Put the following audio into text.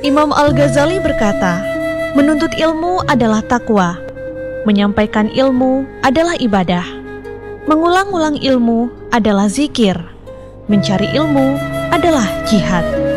Imam Al-Ghazali berkata, menuntut ilmu adalah takwa, menyampaikan ilmu adalah ibadah, mengulang-ulang ilmu adalah zikir, mencari ilmu adalah jihad.